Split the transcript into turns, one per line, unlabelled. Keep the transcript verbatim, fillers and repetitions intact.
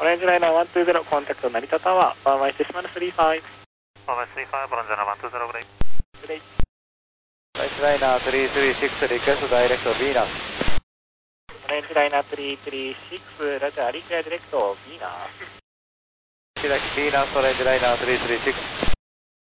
オレンジライナーいちにゼロ、コンタクト成田タワー、ワンワイセシマルスリーファイブ。
ワンワイスリーファイブ、オレンジライナーいちにゼロ、グレイ。
グレイ。
オレンジライナーさんさんろく、リクエストダイレクト、ヴィーナス。
オレンジライナーさんさんろく、ラジャー、リクエアディレクト、ビーナス。
木崎、ヴィーナス、オレンジライナーさんさんろく。